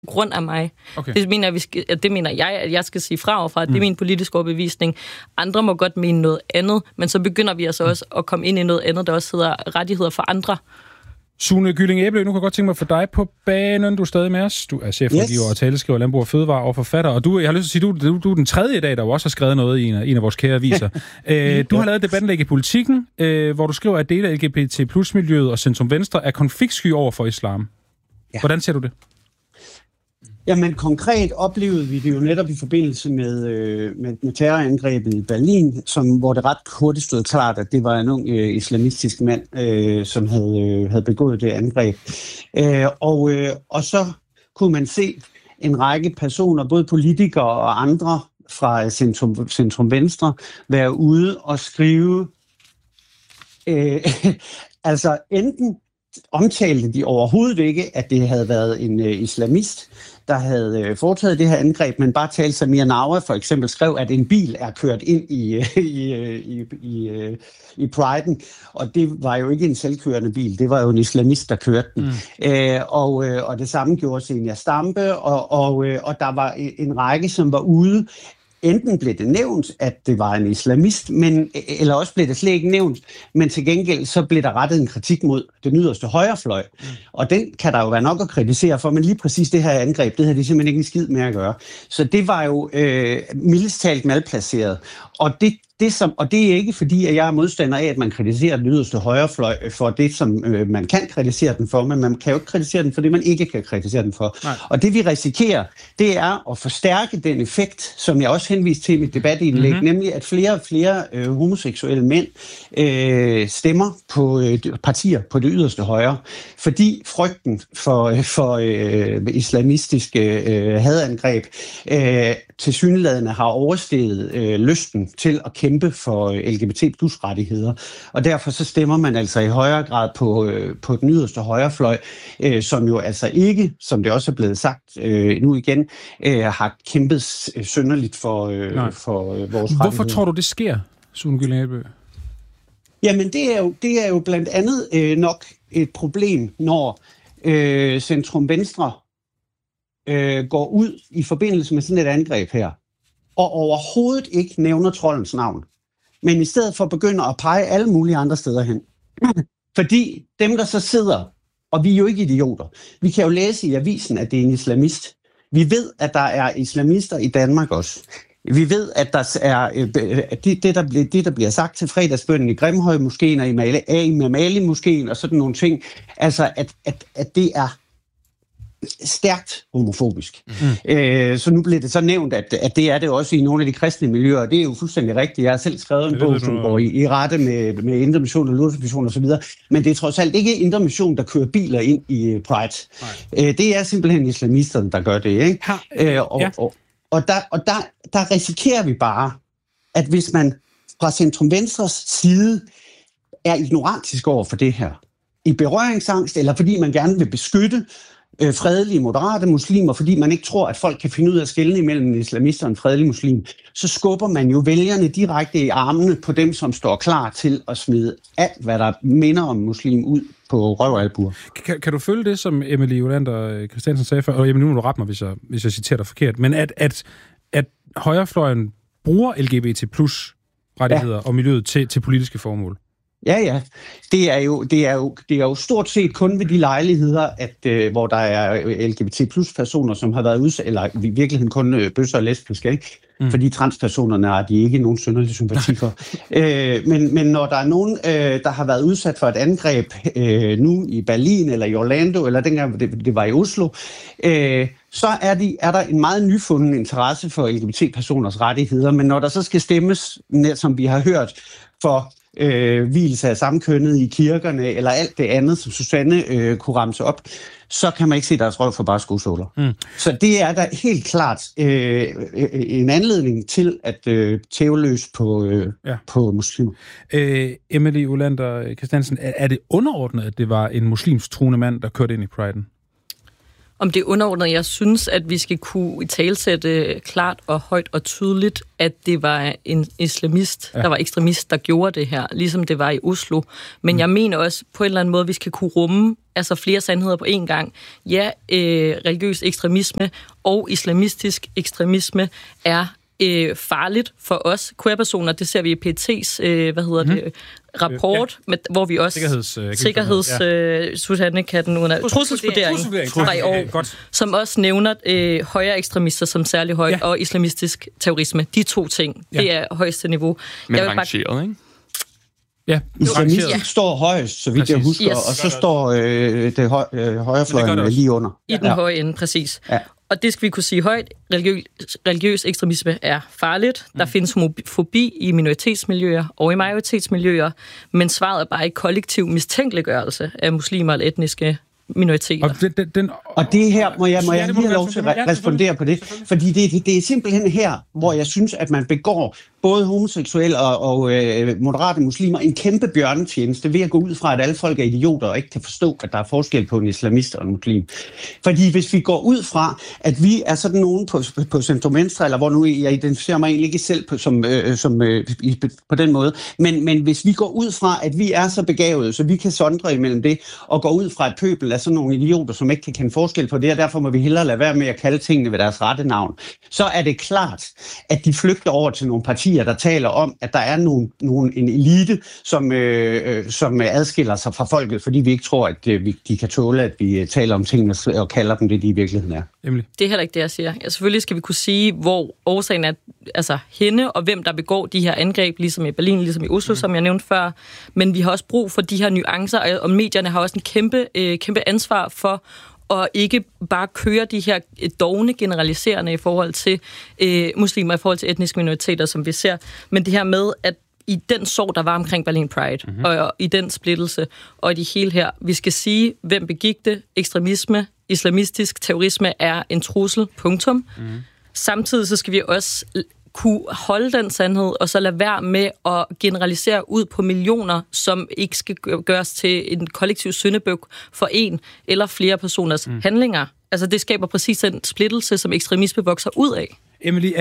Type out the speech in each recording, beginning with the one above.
grund af mig. Okay. Det mener jeg, at jeg skal sige fra overfra. Det er min politiske overbevisning. Andre må godt mene noget andet, men så begynder vi altså også at komme ind i noget andet, der også hedder rettigheder for andre. Sune Gylling-Æble, nu kan jeg godt tænke mig for dig på banen. Du er stadig med os. Du er chefrådgiver og taleskriver, Landbrug og Fødevare og forfatter. Og jeg har lyst til at sige, du er den tredje i dag, der jo også har skrevet noget i en af vores kære aviser. Du har lavet debatindlæg i Politikken, hvor du skriver, at dele af LGBT+-miljøet og Centrum Venstre er konfliktsky over for islam. Ja. Hvordan ser du det? Jamen konkret oplevede vi det jo netop i forbindelse med terrorangrebet i Berlin, hvor det ret hurtigt stod klart, at det var en ung islamistisk mand, som havde begået det angreb. Og så kunne man se en række personer, både politikere og andre fra Centrum Venstre, være ude og skrive, altså enten omtalte de overhovedet ikke, at det havde været en islamist, der havde foretaget det her angreb, men bare talte Samir Nawa for eksempel skrev, at en bil er kørt ind i Pride'en, og det var jo ikke en selvkørende bil, det var jo en islamist, der kørte den. Og det samme gjorde Zenia Stampe, og der var en række, som var ude. Enten blev det nævnt, at det var en islamist, eller også blev det slet ikke nævnt, men til gengæld så blev der rettet en kritik mod den yderste højrefløj. Og den kan der jo være nok at kritisere for, men lige præcis det her angreb, det havde de simpelthen ikke en skid med at gøre. Så det var jo mildest talt malplaceret. Og det er ikke fordi, at jeg er modstander af, at man kritiserer den yderste højrefløj for det, som man kan kritisere den for, men man kan jo ikke kritisere den for det, man ikke kan kritisere den for. Nej. Og det vi risikerer, det er at forstærke den effekt, som jeg også henviste til i mit debatindlæg, nemlig at flere og flere homoseksuelle mænd stemmer på partier på det yderste højre, fordi frygten for islamistiske hadangreb tilsyneladende har oversteget lysten til at kæmpe for LGBT+-rettigheder. Og derfor så stemmer man altså i højere grad på den yderste højrefløj, som jo altså ikke, som det også er blevet sagt nu igen, har kæmpet synderligt for vores rettigheder. Hvorfor tror du, det sker, Sune Gylling-Æble? Jamen, det er jo blandt andet nok et problem, når Centrum Venstre går ud i forbindelse med sådan et angreb her, og overhovedet ikke nævner troldens navn, men i stedet for begynder at pege alle mulige andre steder hen. Fordi dem, der så sidder, og vi er jo ikke idioter, vi kan jo læse i avisen, at det er en islamist. Vi ved, at der er islamister i Danmark også. Vi ved, at der er det, der bliver sagt til fredagsbønnen i Grimhøjmoskeen og i Imam Ali-moskeen og sådan nogle ting, altså at det er stærkt homofobisk. Så nu blev det så nævnt, at det er det også i nogle af de kristne miljøer, og det er jo fuldstændig rigtigt. Jeg har selv skrevet en bog, som går i rette med Indre Mission og Luther Mission og så videre, men det er trods alt ikke Indre Mission, der kører biler ind i Pride. Det er simpelthen islamisterne, der gør det, ikke? Og der risikerer vi bare, at hvis man fra Centrum Venstres side er ignorantisk over for det her, i berøringsangst, eller fordi man gerne vil beskytte fredelige, moderate muslimer, fordi man ikke tror, at folk kan finde ud af at skelne imellem en islamist og en fredelig muslim, så skubber man jo vælgerne direkte i armene på dem, som står klar til at smide alt, hvad der minder om muslim, ud på røv og albuer. Kan du følge det, som Emilie Olander Christiansen sagde før, og nu må du rette mig, hvis jeg citerer dig forkert, men at højrefløjen bruger LGBT+-rettigheder og miljøet til politiske formål? Ja. Det er jo stort set kun ved de lejligheder, hvor der er LGBT+-personer, som har været udsat, eller i virkeligheden kun bøsser og lesbiske, ikke? Fordi transpersonerne har de ikke nogen synderlig sympati for. Men når der er nogen, der har været udsat for et angreb nu i Berlin, eller i Orlando, eller dengang det var i Oslo, så er der en meget nyfunden interesse for LGBT-personers rettigheder. Men når der så skal stemmes, som vi har hørt, for vielse af samkønnet i kirkerne, eller alt det andet, som Susanne kunne ramse op, så kan man ikke se deres røv for bare skosåler. Så det er der helt klart en anledning til at tæve løs på muslimer. Emilie Olander Christiansen, er det underordnet, at det var en muslimsk truende mand, der kørte ind i Pride'en? Om det er underordnet, jeg synes, at vi skal kunne italesætte klart og højt og tydeligt, at det var en islamist, der var ekstremist, der gjorde det her, ligesom det var i Oslo. Men jeg mener også på en eller anden måde, at vi skal kunne rumme flere sandheder på én gang. Ja, religiøs ekstremisme og islamistisk ekstremisme er farligt for os queer-personer. Det ser vi i PET's, rapport, hvor vi også Susanne kan den under trusselsvurdering fra i år, som også nævner højere ekstremister som særlig højt, og islamistisk terrorisme. De to ting, det er højeste niveau. Men rangeret, ikke? Ja, islamistisk står højst, så vidt jeg husker, og så står det højrefløjen lige under. I den høje ende, præcis. Ja. Og det skal vi kunne sige højt. Religiøs ekstremisme er farligt. Der findes homofobi i minoritetsmiljøer og i majoritetsmiljøer, men svaret er bare ikke kollektiv mistænkeliggørelse af muslimer eller etniske minoriteter. Og det her, må jeg lige have lov til at respondere på det, fordi det er simpelthen her, hvor jeg synes, at man begår både homoseksuelle og moderate muslimer en kæmpe bjørnetjeneste ved at gå ud fra, at alle folk er idioter og ikke kan forstå, at der er forskel på en islamist og en muslim. Fordi hvis vi går ud fra, at vi er sådan nogen på centrum-venstre, eller hvor nu jeg identificerer mig egentlig ikke selv på den måde, men hvis vi går ud fra, at vi er så begavede, så vi kan sondre imellem det, og går ud fra et pøbel af sådan nogle idioter, som ikke kan kende forskel på det, og derfor må vi hellere lade være med at kalde tingene ved deres rette navn, så er det klart, at de flygter over til nogle partier, der taler om, at der er en elite, som adskiller sig fra folket, fordi vi ikke tror, at de kan tåle, at vi taler om tingene og kalder dem det, de i virkeligheden er. Det er heller ikke det, jeg siger. Selvfølgelig skal vi kunne sige, hvor årsagen er hende, og hvem der begår de her angreb, ligesom i Berlin, ligesom i Oslo, som jeg nævnte før. Men vi har også brug for de her nuancer, og medierne har også en kæmpe ansvar for og ikke bare køre de her dovne generaliserende i forhold til muslimer, i forhold til etniske minoriteter, som vi ser. Men det her med, at i den sorg, der var omkring Berlin Pride, og i den splittelse, og i det hele her, vi skal sige, hvem begik det. Ekstremisme, islamistisk terrorisme er en trussel, punktum. Samtidig så skal vi også kunne holde den sandhed, og så lade være med at generalisere ud på millioner, som ikke skal gøres til en kollektiv syndebuk for en eller flere personers handlinger. Altså, det skaber præcis den splittelse, som ekstremisme vokser ud af. Emily,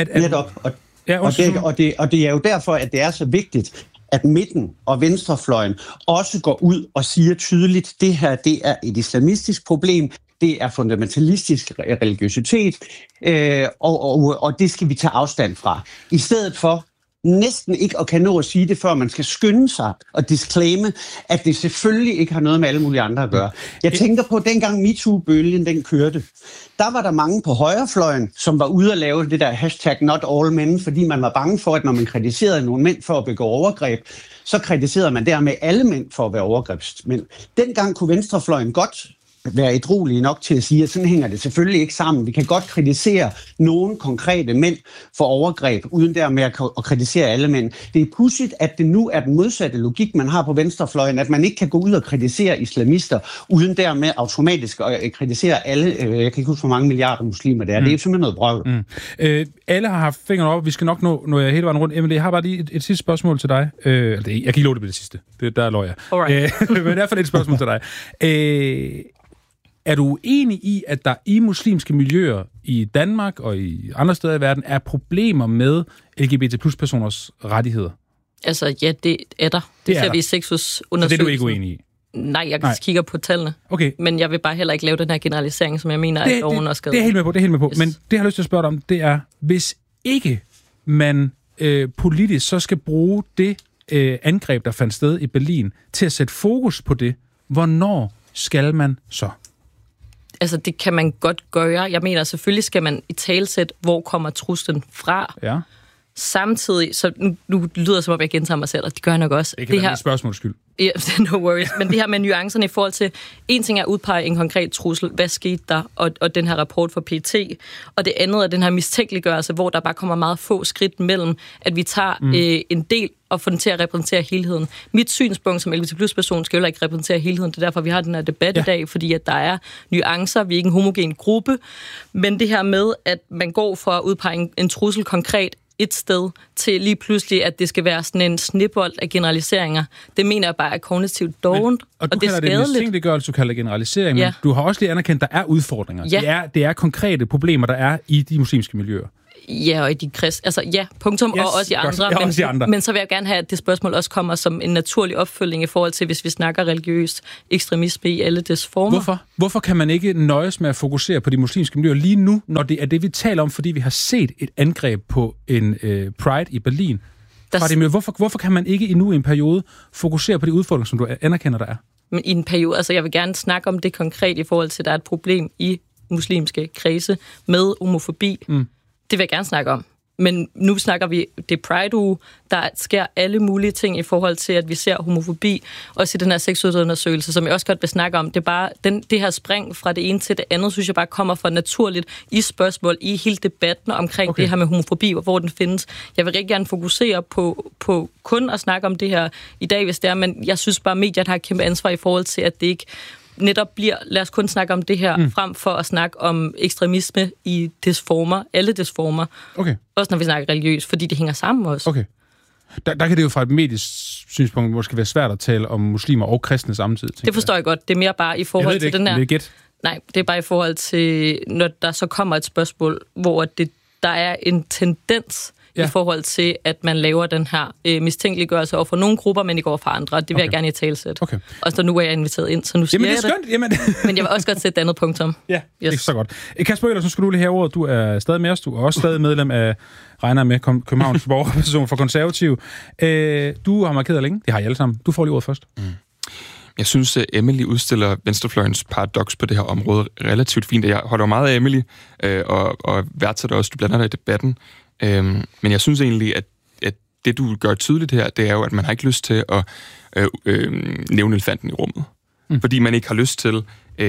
og det er jo derfor, at det er så vigtigt, at midten og venstrefløjen også går ud og siger tydeligt, det her, det er et islamistisk problem, det er fundamentalistisk religiøsitet, og det skal vi tage afstand fra. I stedet for næsten ikke at kan nå at sige det, før man skal skynde sig og disclaime, at det selvfølgelig ikke har noget med alle mulige andre at gøre. Jeg tænker på, at dengang MeToo-bølgen den kørte, der var der mange på højrefløjen, som var ude at lave det der #NotAllMen, fordi man var bange for, at når man kritiserede nogle mænd for at begå overgreb, så kritiserede man dermed alle mænd for at være overgrebsmænd. Dengang kunne venstrefløjen godt være ædruelige nok til at sige, at sådan hænger det selvfølgelig ikke sammen. Vi kan godt kritisere nogle konkrete mænd for overgreb, uden dermed at kritisere alle mænd. Det er pudsigt, at det nu er den modsatte logik, man har på venstrefløjen, at man ikke kan gå ud og kritisere islamister, uden dermed automatisk at kritisere alle, jeg kan ikke huske, hvor mange milliarder muslimer det er. Det er simpelthen noget brøvl. Alle har haft fingrene op, vi skal nok nå jeg hele vejen rundt. Emily, jeg har bare lige et sidste spørgsmål til dig. Jeg kan ikke love det med det sidste. Der lå jeg. Men i hvert fald et spørgsmål til dig. Er du enig i, at der i muslimske miljøer i Danmark og i andre steder i verden er problemer med LGBT+-personers rettigheder? Altså, ja, det er der. Det ser vi i Sexus-undersøgelsen. Så det er du ikke uenig i? Nej, jeg kigger på tallene. Okay. Men jeg vil bare heller ikke lave den her generalisering, som jeg mener, at loven er skadet. Det er helt med på. Yes. Men det, jeg har lyst til at spørge dig om, det er, hvis ikke man politisk så skal bruge det angreb, der fandt sted i Berlin, til at sætte fokus på det, hvornår skal man så? Altså, det kan man godt gøre. Jeg mener, selvfølgelig skal man i talsæt, hvor kommer truslen fra. Ja. Samtidig, så nu lyder det som om, jeg gentager mig selv, og det gør jeg nok også. Det kan være et spørgsmåls skyld. Yeah, no worries. Men det her med nuancerne i forhold til, en ting er at udpege en konkret trussel, hvad skete der, og den her rapport fra PET, og det andet er den her mistænkeliggørelse, hvor der bare kommer meget få skridt mellem, at vi tager en del og får den til at repræsentere helheden. Mit synspunkt som LGBT+-person skal jo ikke repræsentere helheden, det er derfor, vi har den her debat i dag, fordi at der er nuancer, vi er ikke en homogen gruppe, men det her med, at man går for at udpege en trussel konkret, et sted, til lige pludselig, at det skal være sådan en snebold af generaliseringer. Det mener jeg bare er kognitivt dovent, og det er skadeligt. Og du kalder det mistænkeliggørelse, du kalder det generalisering, men du har også lige anerkendt, at der er udfordringer. Ja. Det er konkrete problemer, der er i de muslimske miljøer. Ja, og i de kristne. Altså punktum, og også i andre. Men så vil jeg gerne have, at det spørgsmål også kommer som en naturlig opfølging i forhold til, hvis vi snakker religiøs ekstremisme i alle dets former. Hvorfor kan man ikke nøjes med at fokusere på de muslimske miljøer lige nu, når det er det, vi taler om, fordi vi har set et angreb på en Pride i Berlin? Hvorfor kan man ikke endnu i en periode fokusere på de udfordringer, som du anerkender, der er? Men i en periode, altså jeg vil gerne snakke om det konkret i forhold til, at der er et problem i muslimske kredse med homofobi. Det vil jeg gerne snakke om. Men nu snakker vi, det er Pride-uge, der sker alle mulige ting i forhold til, at vi ser homofobi, også i den her seksualundersøgelse, som jeg også godt vil snakke om. Det er bare, det her spring fra det ene til det andet, synes jeg bare kommer for naturligt i spørgsmål, i hele debatten omkring det her med homofobi, og hvor den findes. Jeg vil rigtig gerne fokusere på kun at snakke om det her i dag, hvis det er, men jeg synes bare, at medierne har et kæmpe ansvar i forhold til, at det ikke netop bliver, lad os kun snakke om det her, frem for at snakke om ekstremisme i dets former, alle dets former. Okay. Også når vi snakker religiøst, fordi det hænger sammen også. Okay. Der kan det jo fra et medisk synspunkt måske være svært at tale om muslimer og kristne samtidig. Det forstår jeg godt. Det er mere bare i forhold til den her... Det Nej, det er bare i forhold til, når der så kommer et spørgsmål, hvor der er en tendens i forhold til, at man laver den her mistænkeliggørelse over for nogle grupper, men ikke over for andre. Det vil jeg gerne i talesæt. Okay. Og så nu er jeg inviteret ind, så nu siger jeg det. Jamen. Men jeg vil også godt sætte et andet punktum. Ja, det er så godt. Kasper Øller, så skal du lige have ordet. Du er stadig med os. Du er også stadig medlem af, regner med, Københavns borgerrepræsentation for Konservative. Du har markeret længe. Det har I alle sammen. Du får lige ordet først. Jeg synes, at Emily udstiller venstrefløjens paradoks på det her område relativt fint. Jeg holder meget af Emily, og værdsætter også, du blander dig i debatten. Men jeg synes egentlig, at det, du gør tydeligt her, det er jo, at man har ikke lyst til at nævne elefanten i rummet. Fordi man ikke har lyst til...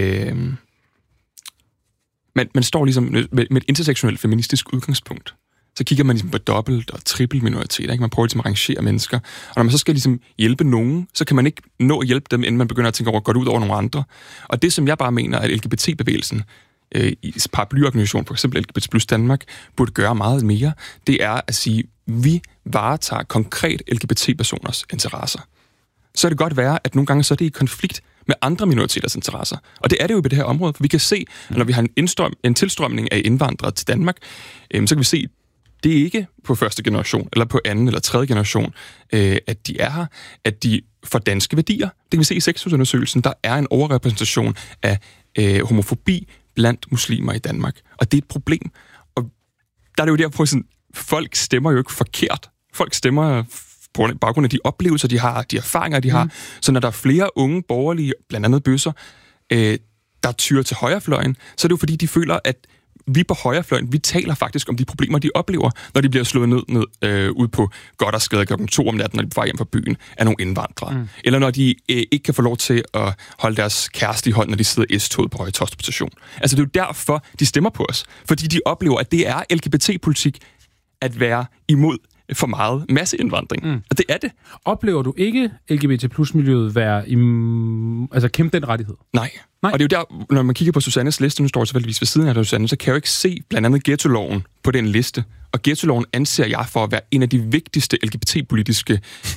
Man står ligesom med et intersektionelt feministisk udgangspunkt. Så kigger man ligesom på dobbelt- og trippel minoriteter. Ikke? Man prøver ligesom at rangere mennesker. Og når man så skal ligesom hjælpe nogen, så kan man ikke nå at hjælpe dem, inden man begynder at tænke over, går det ud over nogle andre. Og det, som jeg bare mener, at LGBT-bevægelsen i paraplyorganisation, for eksempel LGBT+ Danmark, burde gøre meget mere, det er at sige, vi varetager konkret LGBT-personers interesser. Så er det godt være, at nogle gange så er det i konflikt med andre minoriteters interesser. Og det er det jo på det her område, for vi kan se, at når vi har en tilstrømning af indvandrere til Danmark, så kan vi se, det er ikke på første generation, eller på anden eller tredje generation, at de er her, at de får danske værdier. Det kan vi se i seksualundersøgelsen, der er en overrepræsentation af homofobi blandt muslimer i Danmark. Og det er et problem. Og der er det jo derfor, sådan, folk stemmer jo ikke forkert. Folk stemmer på baggrund af de oplevelser, de har, de erfaringer, de har. Så når der er flere unge borgerlige, blandt andet bøsser, der tyrer til højrefløjen, så er det jo fordi, de føler, at vi på højrefløjen, vi taler faktisk om de problemer, de oplever, når de bliver slået ned ud på Gothersgade kl. 2 om natten, når de er på vej hjem fra byen, af nogle indvandrere. Eller når de ikke kan få lov til at holde deres kæreste i hånd, når de sidder i S-toget på Høje Taastrup station. Altså det er jo derfor, de stemmer på os. Fordi de oplever, at det er LGBT-politik at være imod for meget masseindvandring. Og det er det. Oplever du ikke LGBT+-miljøet være altså kæmpe den rettighed? Nej. Og det er jo der, når man kigger på Susannes liste, nu står jeg selvfølgelig ved siden af Susanne, så kan jeg jo ikke se blandt andet ghettoloven på den liste. Og ghettoloven anser jeg for at være en af de vigtigste LGBT-politiske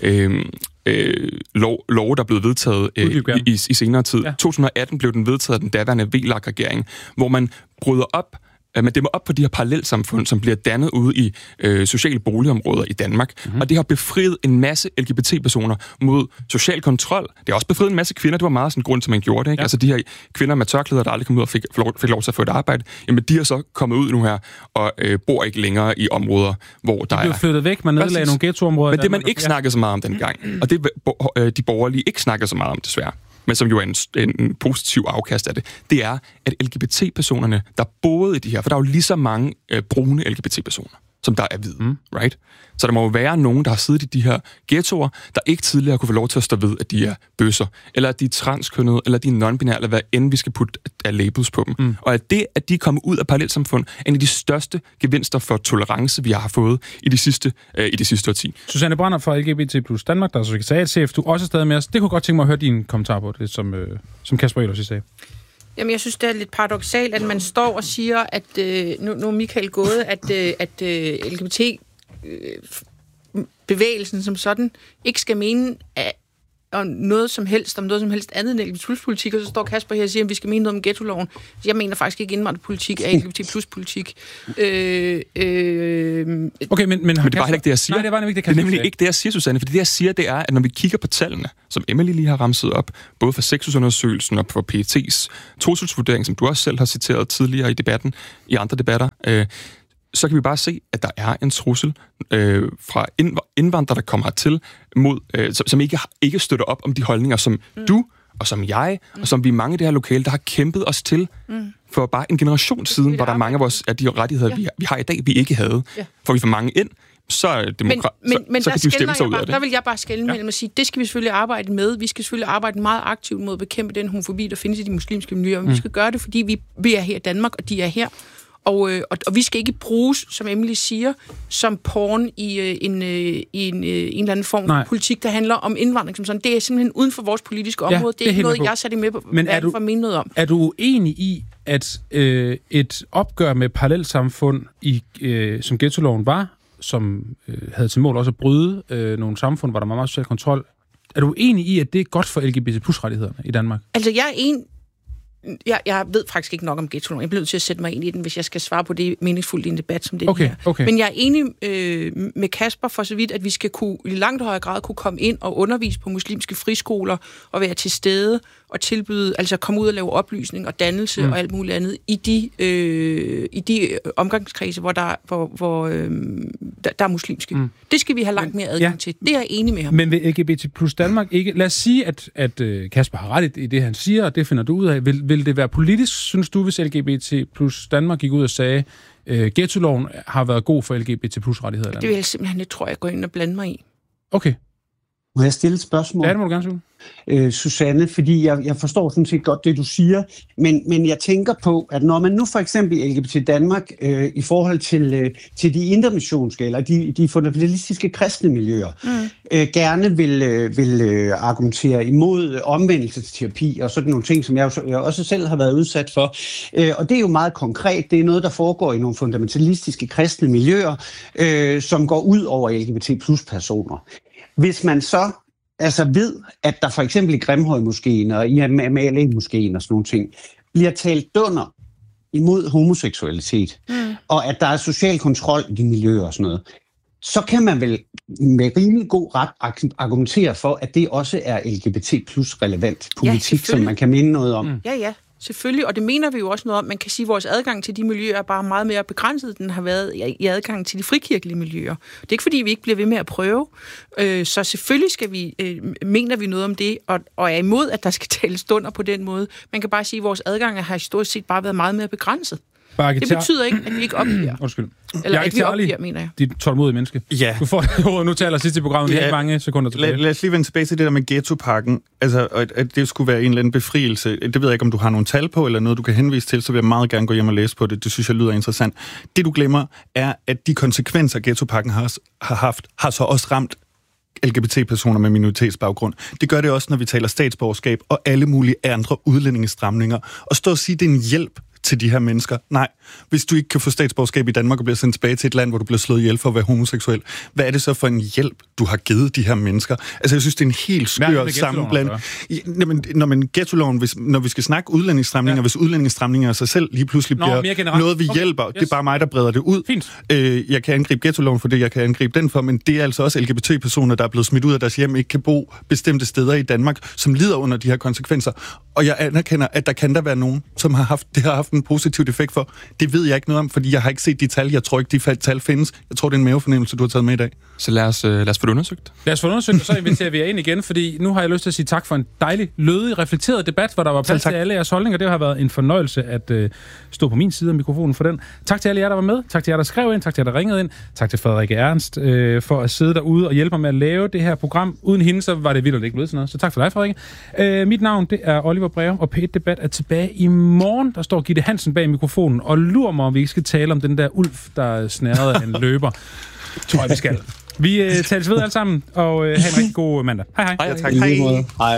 love, der er blevet vedtaget i senere tid. Ja. 2018 blev den vedtaget af den daværende VLAG-regering, hvor man bryder op. Man dæmmer op på de her parallelsamfund, som bliver dannet ude i sociale boligområder i Danmark. Og det har befriet en masse LGBT-personer mod social kontrol. Det har også befriet en masse kvinder. Det var meget sådan en grund til, man gjorde det. Ikke? Ja. Altså de her kvinder med tørklæder, der aldrig kom ud og fik lov til at få et arbejde, jamen de har så kommet ud nu her og bor ikke længere i områder, hvor der er... De blev flyttet væk, man nedlagde nogle ghettoområder. Men det, man ikke snakkede så meget om dengang, og det de borgerlige ikke snakker så meget om, desværre, men som jo er en positiv afkast af det, det er, at LGBT-personerne, der boede i de her, for der er jo lige så mange brune LGBT-personer, som der er hvide, right? Så der må jo være nogen, der har siddet i de her ghettoer, der ikke tidligere kunne få lov til at stå ved, at de er bøsser, eller at de er transkønnede, eller de er non-binære, eller hvad end vi skal putte af labels på dem. Og at det, at de er kommet ud af parallelsamfund, er en af de største gevinster for tolerance, vi har fået i de sidste årti. Susanne Branner fra LGBT+ Danmark, der er sekretariatschef, du er også stadig med os. Det kunne godt tænke mig at høre din kommentar på det, som Kasper Øller sagde. Jamen, jeg synes, det er lidt paradoksalt, at man står og siger, at nu er Michael gået, at LGBT bevægelsen som sådan ikke skal mene om noget som helst andet end LGBT+-politik, og så står Kasper her og siger, at vi skal mene noget om ghettoloven. Jeg mener faktisk ikke, indvandrerpolitik er LGBT+-politik. Okay, men det var heller ikke det, jeg siger. Nej, det var det er nemlig ikke det, jeg siger, Susanne, for det, jeg siger, det er, at når vi kigger på tallene, som Emily lige har ramset op, både for sexusundersøgelsen og for PET's trusselsvurdering, som du også selv har citeret tidligere i debatten, i andre debatter, så kan vi bare se, at der er en trussel fra indvandrere, der kommer hertil, som ikke støtter op om de holdninger, som du og som jeg, og som vi mange i det her lokale, der har kæmpet os til for bare en generation siden, hvor der er mange af de rettigheder, vi har i dag, vi ikke havde. Får vi for mange ind, så kan de jo stemme sig ud af det. Der vil jeg bare skelne mellem at sige, det skal vi selvfølgelig arbejde med. Vi skal selvfølgelig arbejde meget aktivt mod at bekæmpe den homofobi, der findes i de muslimske miljøer. Men vi skal gøre det, fordi vi er her i Danmark, og de er her. Og vi skal ikke bruges, som Emily siger, som porn i en eller anden form for politik, der handler om indvandring som sådan. Det er simpelthen uden for vores politiske område. Det er ikke noget, jeg sætter med på, hvad for at mene noget om. Er du uenig i, at et opgør med parallelsamfund, som ghettoloven var, som havde til mål også at bryde nogle samfund, hvor der var meget social kontrol, er du uenig i, at det er godt for LGBT+-rettighederne i Danmark? Altså, jeg ved faktisk ikke nok om ghettoloven. Jeg bliver nødt til at sætte mig ind i den, hvis jeg skal svare på det meningsfuldt i en debat som den her. Okay. Men jeg er enig med Kasper for så vidt, at vi skal i langt højere grad kunne komme ind og undervise på muslimske friskoler og være til stede og tilbyde, altså komme ud og lave oplysning og dannelse og alt muligt andet i de omgangskredse, hvor der er muslimske. Det skal vi have langt mere adgang til. Det er jeg enig med ham. Men vil LGBT+ Danmark ikke... Lad os sige, at Kasper har ret i det, han siger, og det finder du ud af. Vil det være politisk, synes du, hvis LGBT+ Danmark gik ud og sagde, ghettoloven har været god for LGBT+ rettigheder? Det vil jeg simpelthen ikke, tror jeg, gå ind og blande mig i. Okay. Må jeg stille et spørgsmål? Ja, det må du gerne sige. Susanne, fordi jeg forstår sådan set godt det, du siger, men jeg tænker på, at når man nu for eksempel i LGBT Danmark i forhold til de intermissionske eller de fundamentalistiske kristne miljøer gerne vil argumentere imod omvendelsesterapi og sådan nogle ting, som jeg også selv har været udsat for. Og det er jo meget konkret. Det er noget, der foregår i nogle fundamentalistiske kristne miljøer, som går ud over LGBT+-personer. Hvis man så ved, at der for eksempel i Grimhøjmoskeen og i Amalie-moskeen og sådan nogle ting, bliver talt dunder imod homoseksualitet, og at der er social kontrol i de miljøer og sådan noget, så kan man vel med rimelig god ret argumentere for, at det også er LGBT+ relevant politik, som man kan mene noget om. Ja, selvfølgelig, og det mener vi jo også noget om. Man kan sige, at vores adgang til de miljøer er bare meget mere begrænset, den har været i adgang til de frikirkelige miljøer. Det er ikke, fordi vi ikke bliver ved med at prøve. Så selvfølgelig mener vi noget om det, og er imod, at der skal tales dunder på den måde. Man kan bare sige, at vores adgang har historisk set bare været meget mere begrænset. Det betyder ikke, at vi ikke opgiver. Undskyld. Eller at vi opgiver, mener jeg. Dit tålmodige menneske. Ja. Du får ordet nu til allersidst i programmet. Det er ikke mange sekunder tilbage. Lad os lige vende tilbage til det der med ghettopakken. Altså, at det skulle være en eller anden befrielse. Det ved jeg ikke, om du har nogle tal på, eller noget, du kan henvise til, så vil jeg meget gerne gå hjem og læse på det. Det synes jeg lyder interessant. Det, du glemmer, er, at de konsekvenser, ghettopakken har haft, har så også ramt LGBT-personer med minoritetsbaggrund. Det gør det også, når vi taler statsborgerskab og alle mulige andre udlændingestramninger. Og stå og sige, det er en hjælp til de her mennesker. Nej, hvis du ikke kan få statsborgerskab i Danmark og bliver sendt tilbage til et land, hvor du bliver slået ihjel for at være homoseksuel, hvad er det så for en hjælp, du har givet de her mennesker? Altså, jeg synes, det er en helt skør sammenbland. Når man ghettoloven, når vi skal snakke udlændingsstramninger, hvis udlændingsstramninger af sig selv lige pludselig bliver noget, vi hjælper, det er bare mig, der breder det ud. Jeg kan angribe ghettoloven for det, jeg kan angribe den for, men det er altså også LGBT-personer, der er blevet smidt ud af deres hjem, ikke kan bo bestemte steder i Danmark, som lider under de her konsekvenser. Og jeg anerkender, at der kan der være nogen, som har haft en positiv effekt for. Det ved jeg ikke noget om, fordi jeg har ikke set de tal. Jeg tror ikke, de tal findes. Jeg tror, det er en mavefornemmelse, du har taget med i dag. Så lad os få det undersøgt. Lad os få det undersøgt, og så inviterer vi jer ind igen, fordi nu har jeg lyst til at sige tak for en dejlig, lødig, reflekteret debat, hvor der var plads til alle jeres holdninger. Det har været en fornøjelse at stå på min side af mikrofonen for den. Tak til alle jer, der var med. Tak til jer, der skrev ind. Tak til jer, der ringede ind. Tak til Frederikke Ernst for at sidde derude og hjælpe mig med at lave det her program. Uden hende, så var det vildt ikke blevet sådan noget. Så tak for dig, Frederikke. Mit navn, det er Oliver Breum, og P1 Debat er tilbage i morgen. Der står Gitte Hansen bag mikrofonen og lurer mig, om vi ikke skal tale om den der ulv, der snærede af en løber. Tror jeg, vi skal. Vi tales ved alle sammen, og have en rigtig god mandag. Hej hej. Hej, tak. Hej.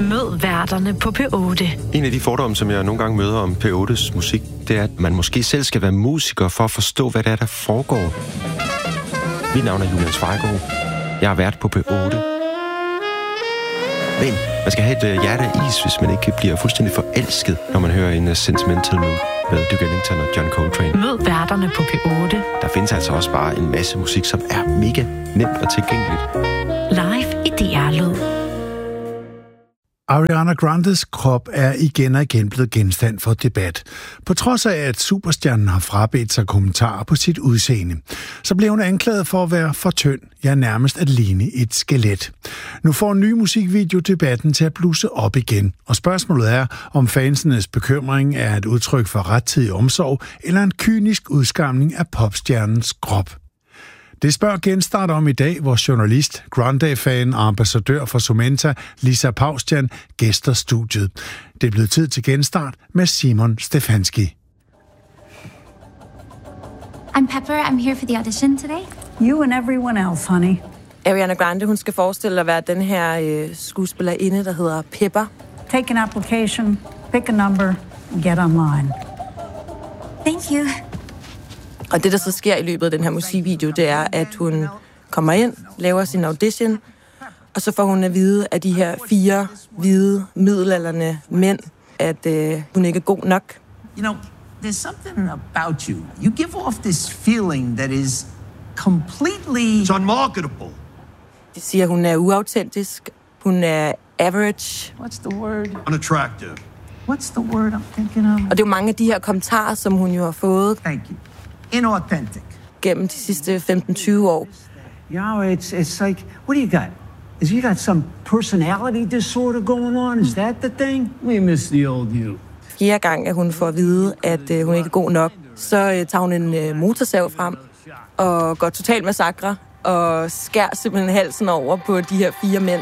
Mød værterne på P8. En af de fordomme, som jeg nogle gange møder om P8's musik, det er, at man måske selv skal være musiker for at forstå, hvad det er, der foregår. Mit navn er Julian Schweiggaard. Jeg har været på P8. Men man skal have et hjerte af is, hvis man ikke bliver fuldstændig forelsket, når man hører en Sentimental Mood med Duke Ellington og John Coltrane. Mød værterne på P8. Der findes altså også bare en masse musik, som er mega nemt og tilgængeligt. Live i DR-lyd. Ariana Grandes krop er igen og igen blevet genstand for debat. På trods af, at superstjernen har frabedt sig kommentarer på sit udseende, så blev hun anklaget for at være for tynd, ja nærmest at ligne et skelet. Nu får en ny musikvideo debatten til at blusse op igen, og spørgsmålet er, om fansenes bekymring er et udtryk for rettidig omsorg eller en kynisk udskamning af popstjernens krop. Det spørger Genstart om i dag, hvor journalist, Grande-fan og ambassadør for Sumenta, Lisa Paustian, gæster studiet. Det er blevet tid til Genstart med Simon Stefanski. I'm Pepper. I'm here for the audition today. You and everyone else, honey. Ariana Grande, hun skal forestille at være den her skuespillerinde, der hedder Pepper. Take an application, pick a number, get online. Thank you. Og det, der så sker i løbet af den her musikvideo, det er, at hun kommer ind, laver sin audition, og så får hun at vide af de her 4 hvide, middelaldrende mænd, at hun ikke er god nok. You know, there's something about you. You give off this feeling that is completely... It's unmarketable. De siger, at hun er uautentisk, hun er average. What's the word? Unattractive. What's the word I'm thinking of? Og det er jo mange af de her kommentarer, som hun jo har fået. Thank you. Inauthentic. Gennem de sidste 15-20 år. You know, it's like, what do you got? Is you got some personality disorder going on? Is that the thing? We miss the old you. 4. gang, at hun får at vide, at hun ikke er god nok, så tager hun en motorsav frem og går total massakre og skærer simpelthen halsen over på de her 4 mænd.